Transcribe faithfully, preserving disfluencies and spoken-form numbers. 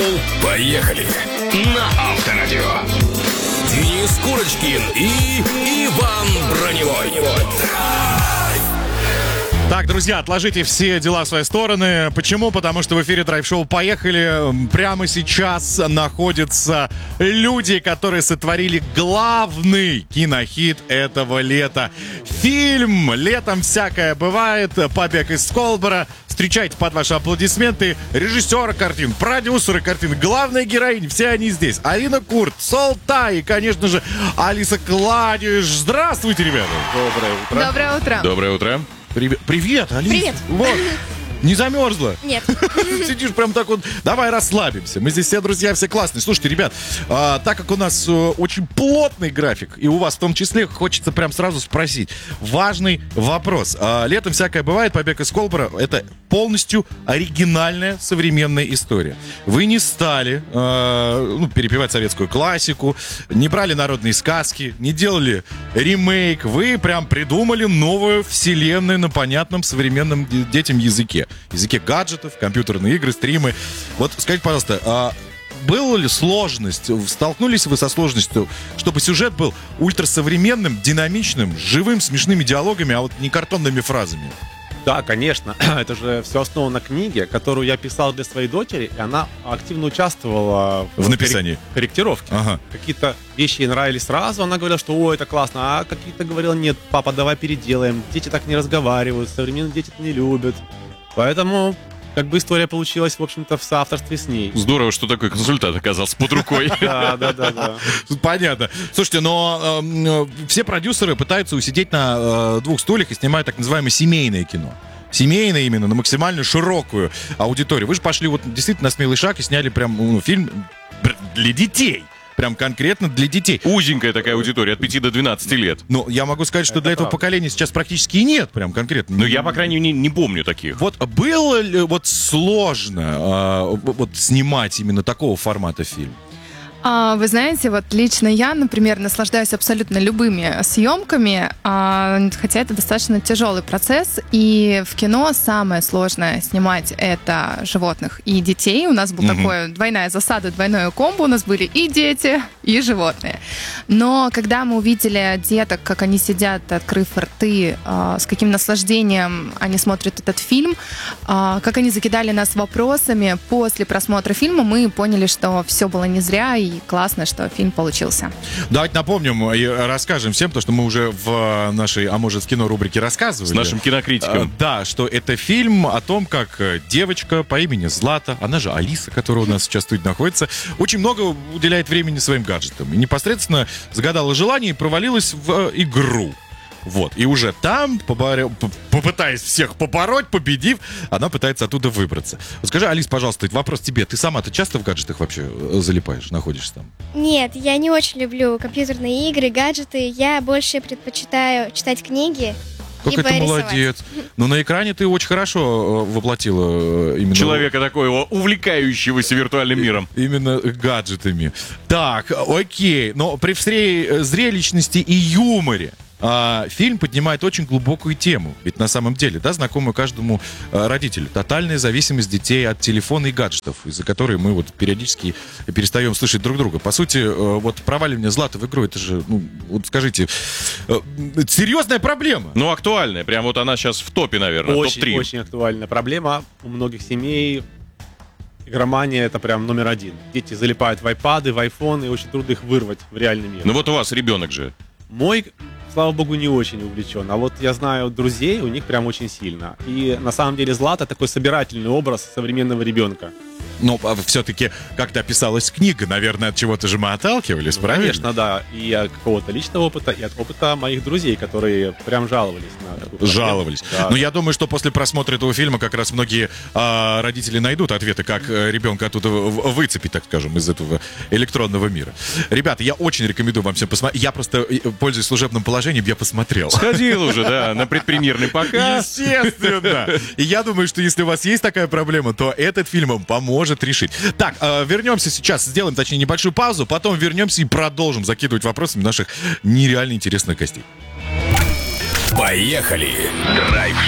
«Поехали» на Авторадио. Денис Курочкин и Иван Броневой. Так, друзья, отложите все дела в свои стороны. Почему? Потому что в эфире драйв-шоу «Поехали». Прямо сейчас находятся люди, которые сотворили главный кинохит этого лета. Фильм «Летом всякое бывает», «Побег из Колбора». Встречайте под ваши аплодисменты режиссера картин, продюсеры картин, главная героиня. Все они здесь. Алина Курт, Солтай и, конечно же, Алиса Кладиш. Здравствуйте, ребята. Доброе утро. Доброе утро. Доброе утро. Привет, привет, Алиса. Привет. Вот. Не замерзла? Нет. Сидишь прям так вот. Давай расслабимся. Мы здесь все друзья, все классные. Слушайте, ребят, а, так как у нас а, очень плотный график, и у вас в том числе, хочется прям сразу спросить. Важный вопрос. А, летом всякое бывает. «Побег из Колбора» — это полностью оригинальная современная история. Вы не стали а, ну, перепевать советскую классику, не брали народные сказки, не делали ремейк. Вы прям придумали новую вселенную на понятном современном детям языке. Языке гаджетов, компьютерные игры, стримы. Вот скажите, пожалуйста, а была ли сложность, столкнулись вы со сложностью, чтобы сюжет был ультрасовременным, динамичным, живым, смешными диалогами, а вот не картонными фразами? Да, конечно. Это же все основано на книге, которую я писал для своей дочери, и она активно участвовала в, в написании корректировке. Ага. Какие-то вещи ей нравились сразу, она говорила, что ой, это классно, а какие-то говорила, нет, папа, давай переделаем, дети так не разговаривают, современные дети это не любят. Поэтому как бы история получилась, в общем-то, в соавторстве с ней. Здорово, что такой консультант оказался под рукой. Да, да, да, да. Понятно. Слушайте, но э, все продюсеры пытаются усидеть на э, двух стульях и снимают так называемое семейное кино. Семейное именно, на максимально широкую аудиторию. Вы же пошли вот действительно на смелый шаг и сняли прям ну, фильм для детей. Прям конкретно для детей. Узенькая такая аудитория, от пяти до двенадцати лет. Ну, я могу сказать, что Это для этого правда. поколения сейчас практически и нет, прям конкретно. Но я, по крайней мере, не, не помню таких. Вот было ли вот сложно э, вот снимать именно такого формата фильм? А, вы знаете, вот лично я, например, наслаждаюсь абсолютно любыми съемками, а, хотя это достаточно тяжелый процесс, и в кино самое сложное снимать это животных и детей. У нас была Мгм. такая двойная засада, двойное комбо, у нас были и дети, и животные. Но когда мы увидели деток, как они сидят, открыв рты, а, с каким наслаждением они смотрят этот фильм, а, как они закидали нас вопросами, после просмотра фильма мы поняли, что все было не зря, и классно, что фильм получился. Давайте напомним и расскажем всем, то, что мы уже в нашей «А может в кино» рубрике рассказывали. С нашим кинокритиком. А, Да, что это фильм о том, как девочка по имени Злата, она же Алиса, которая у нас сейчас тут находится, очень много уделяет времени своим гаджетам. И непосредственно загадала желание и провалилась в игру. Вот, и уже там, поборя- п- попытаясь всех побороть, победив, она пытается оттуда выбраться. Вот скажи, Алис, пожалуйста, вопрос тебе. Ты сама-то часто в гаджетах вообще э, залипаешь, находишься там? Нет, я не очень люблю компьютерные игры, гаджеты. Я больше предпочитаю читать книги. Какой либо ты рисовать. молодец. Но на экране ты очень хорошо э, воплотила э, именно... Человека такого, увлекающегося виртуальным миром. Именно гаджетами. Так, окей. Но при всей э, зрелищности и юморе а, фильм поднимает очень глубокую тему. Ведь на самом деле, да, знакомую каждому а, родителю. Тотальная зависимость детей от телефона и гаджетов, из-за которой мы вот периодически перестаем слышать друг друга. По сути, э, вот проваливание Златы в игру, это же, ну, вот скажите, э, серьезная проблема. Ну, актуальная. Прям вот она сейчас в топе, наверное, Очень, топ-три. очень актуальная проблема у многих семей. Игромания — это прям номер один. Дети залипают в айпады, в айфоны, и очень трудно их вырвать в реальный мир. Ну вот у вас ребенок же. Мой, слава богу, не очень увлечен. А вот я знаю друзей, у них прям очень сильно. И на самом деле Злата — такой собирательный образ современного ребенка. Но а, все-таки как-то описалась книга, наверное, от чего-то же мы отталкивались, Ну, правильно? конечно, да. И от какого-то личного опыта, и от опыта моих друзей, которые прям жаловались на такую проблему. Жаловались. Да. Но я думаю, что после просмотра этого фильма как раз многие а, родители найдут ответы, как э, ребенка оттуда в- выцепить, так скажем, из этого электронного мира. Ребята, я очень рекомендую вам всем посмотреть. Я просто, э, пользуясь служебным положением, я посмотрел. Сходил уже, да, на предпремьерный показ. Естественно. И я думаю, что если у вас есть такая проблема, то этот фильм вам поможет решить. Так, э, вернемся сейчас, сделаем, точнее, небольшую паузу, потом вернемся и продолжим закидывать вопросами наших нереально интересных гостей. Поехали! Драйв-шоу